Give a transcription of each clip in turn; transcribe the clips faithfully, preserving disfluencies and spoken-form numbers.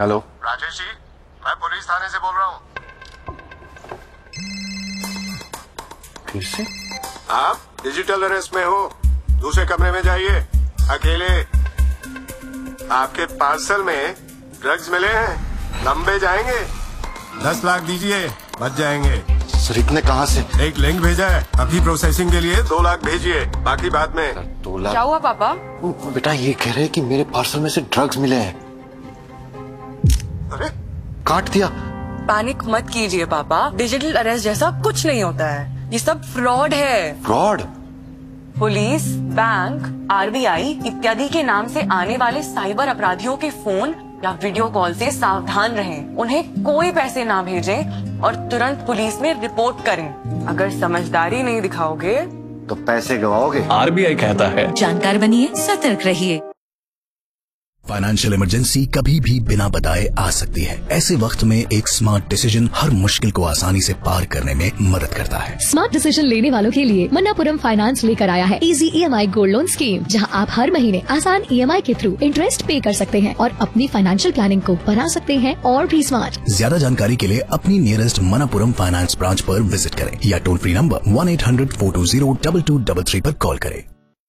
Hello Rajesh ji, मैं police थाने से बोल रहा हूँ। फिर से? आप डिजिटल अरेस्ट में हो, दूसरे कमरे में जाइए, अकेले। आपके पार्सल में ड्रग्स मिले हैं, लंबे जाएंगे। दस लाख दीजिए, बच जाएंगे। सर इतने कहाँ से? एक लिंक भेजा है, अभी प्रोसेसिंग के लिए दो लाख भेजिए, बाकी बाद में। दो लाख? क्या हुआ पापा? ओ, बेटा ये कह रहे हैं कि मेरे पार्सल में से ड्रग्स मिले हैं। अरे काट दिया। पैनिक मत कीजिए पापा, डिजिटल अरेस्ट जैसा कुछ नहीं होता है, ये सब फ्रॉड है। फ्रॉड? पुलिस, बैंक, आरबीआई इत्यादि के नाम से आने वाले साइबर अपराधियों के फोन या वीडियो कॉल से सावधान रहें। उन्हें कोई पैसे ना भेजें और तुरंत पुलिस में रिपोर्ट करें। अगर समझदारी नहीं दिखाओगे तो पैसे गवाओगे। आरबीआई कहता है, जानकार बनिए, सतर्क रहिए। फाइनेंशियल इमरजेंसी कभी भी बिना बताए आ सकती है। ऐसे वक्त में एक स्मार्ट डिसीजन हर मुश्किल को आसानी से पार करने में मदद करता है। स्मार्ट डिसीजन लेने वालों के लिए मन्नापुरम फाइनेंस लेकर आया है easy EMI gold loan scheme, जहां आप हर महीने आसान ईएमआई के थ्रू इंटरेस्ट पे कर सकते हैं और अपनी फाइनेंशियल प्लानिंग को बना सकते हैं और भी स्मार्ट। ज्यादा जानकारी के लिए अपनी नियरेस्ट मन्नापुरम फाइनेंस ब्रांच पर विजिट करें या toll free number one eight hundred four to zero double two double three पर कॉल करें।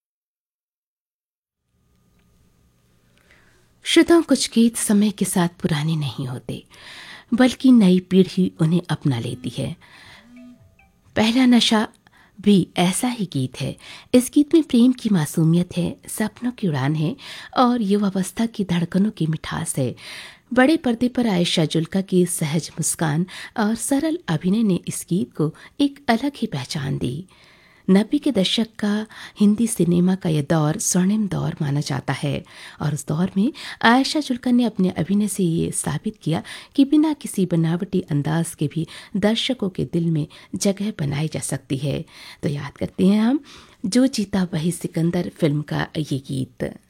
श्रोताओं, कुछ गीत समय के साथ पुराने नहीं होते, बल्कि नई पीढ़ी उन्हें अपना लेती है। पहला नशा भी ऐसा ही गीत है। इस गीत में प्रेम की मासूमियत है, सपनों की उड़ान है और युवावस्था की धड़कनों की मिठास है। बड़े पर्दे पर आयशा जुल्का की सहज मुस्कान और सरल अभिनय ने इस गीत को एक अलग ही पहचान दी। नब्बे के दशक का हिंदी सिनेमा का यह दौर स्वर्णिम दौर माना जाता है और उस दौर में आयशा जुल्का ने अपने अभिनय से ये साबित किया कि बिना किसी बनावटी अंदाज के भी दर्शकों के दिल में जगह बनाई जा सकती है। तो याद करते हैं हम जो जीता वही सिकंदर फिल्म का ये गीत।